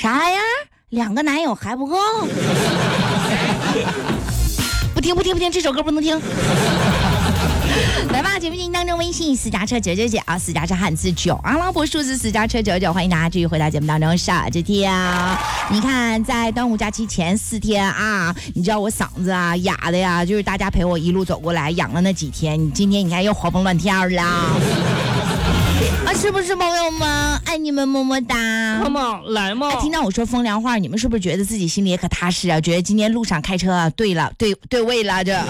啥呀？2个男友还不够？不听，这首歌不能听。来吧，节目进行当中，微信私家车999，私家车汉字9，阿拉伯数字私家车99，欢迎大家继续回到节目当中。傻着听，你看在端午假期前4天啊，你知道我嗓子啊哑的呀，就是大家陪我一路走过来，养了那几天，你今天你看又活蹦乱跳了。啊，是不是朋友们？爱你们，么么哒！ 妈妈来嘛！ 听到我说风凉话，你们是不是觉得自己心里也可踏实啊？觉得今天路上开车啊，对位了，这。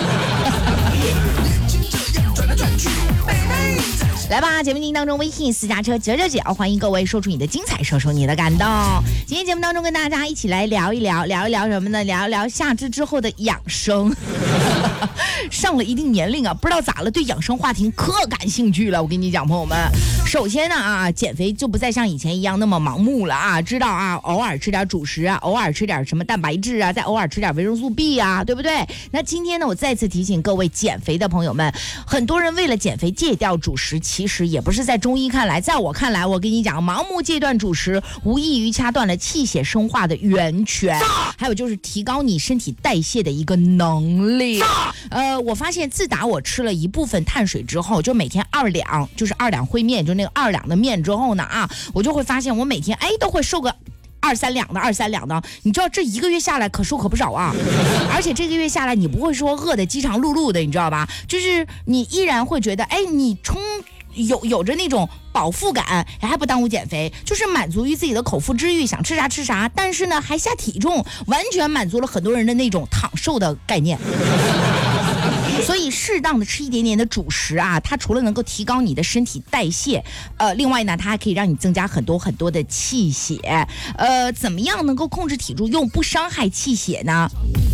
来吧，节目进行当中，微信私家车999，欢迎各位说出你的精彩，说出你的感动。今天节目当中跟大家一起来聊一聊什么呢？聊一聊夏至之后的养生。上了一定年龄啊，不知道咋了，对养生话题可感兴趣了。我跟你讲，朋友们，首先呢啊，减肥就不再像以前一样那么盲目了啊，知道啊，偶尔吃点主食啊，偶尔吃点什么蛋白质啊，再偶尔吃点维生素 B 啊，对不对？那今天呢，我再次提醒各位减肥的朋友们，很多人为了减肥戒掉主食，其实也不是在中医看来，在我看来，我跟你讲，盲目戒断主食，无异于掐断了气血生化的源泉，还有就是提高你身体代谢的一个能力。我发现自打我吃了一部分碳水之后，就每天2两，就是2两烩面，就那个2两的面之后呢啊，我就会发现我每天都会瘦个2-3两的，你知道这1个月下来可瘦可不少啊，而且这个月下来你不会说饿得饥肠辘辘的，你知道吧？就是你依然会觉得你有着那种饱腹感，还不耽误减肥，就是满足于自己的口腹之欲，想吃啥吃啥，但是呢还下体重，完全满足了很多人的那种躺瘦的概念。所以适当的吃一点点的主食啊，它除了能够提高你的身体代谢，另外呢，它还可以让你增加很多很多的气血。怎么样能够控制体重又不伤害气血呢？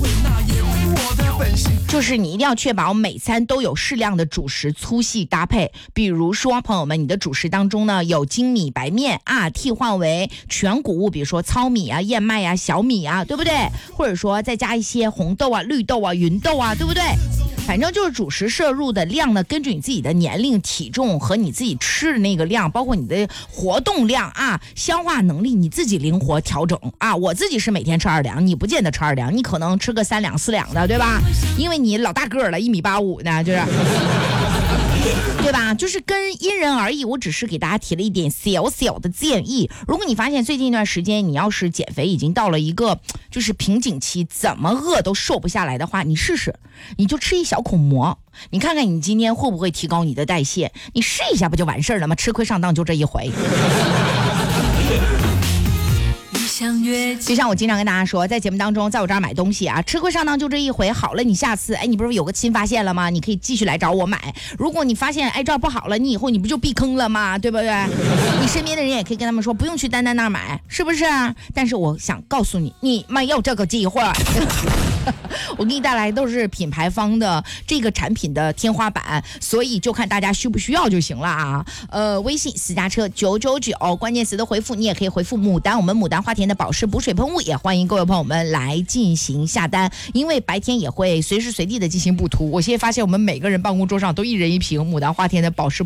就是你一定要确保每餐都有适量的主食粗细搭配，比如说朋友们，你的主食当中呢有精米白面啊，替换为全谷物，比如说糙米啊、燕麦啊、小米啊，对不对？或者说再加一些红豆啊、绿豆啊、芸豆啊，对不对？反正就是主食摄入的量呢，根据你自己的年龄、体重和你自己吃的那个量，包括你的活动量啊、消化能力，你自己灵活调整啊。我自己是每天吃2两，你不见得吃2两，你可能吃个3两4两的，对吧？因为你老大个了，1.85米呢，就是。对吧？就是因人而异，我只是给大家提了一点小小的建议。如果你发现最近一段时间你要是减肥已经到了一个就是瓶颈期，怎么饿都瘦不下来的话，你试试，你就吃一小口馍，你看看你今天会不会提高你的代谢，你试一下不就完事儿了吗？吃亏上当就这一回。就像我经常跟大家说，在节目当中，在我这儿买东西啊，吃亏上当就这一回，好了你下次你不是有个新发现了吗？你可以继续来找我买。如果你发现这儿不好了，你以后你不就避坑了吗？对不对？你身边的人也可以跟他们说，不用去丹丹那儿买，是不是？但是我想告诉你，你没有这个机会。我给你带来都是品牌方的这个产品的天花板，所以就看大家需不需要就行了啊。微信私家车999，关键词的回复你也可以回复牡丹，我们牡丹花田的保湿补水喷雾，也欢迎各位朋友们来进行下单，因为白天也会随时随地的进行补涂。我现在发现我们每个人办公桌上都1人1瓶牡丹花田的保湿